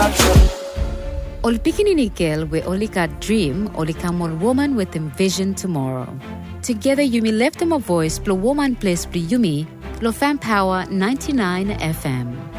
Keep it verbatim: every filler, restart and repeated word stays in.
Ol pikinini girl we only got dream, only come all woman with envision tomorrow. Together Yumi left them a voice, blow woman place, blow Yumi, Lo Fan Power ninety-nine F M.